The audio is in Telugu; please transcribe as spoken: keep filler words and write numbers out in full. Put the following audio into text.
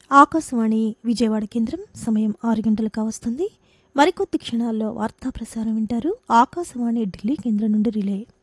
ఆకాశవాణి విజయవాడ కేంద్రం సమయం ఆరు గంటలు కావస్తుంది. మరికొద్ది క్షణాల్లో వార్తా ప్రసారం వింటారు. ఆకాశవాణి ఢిల్లీ కేంద్రం నుండి రిలే.